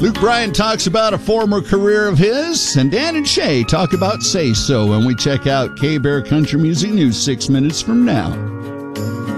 Luke Bryan talks about a former career of his, and Dan and Shay talk about Say So when we check out K-Bear Country Music News 6 minutes from now.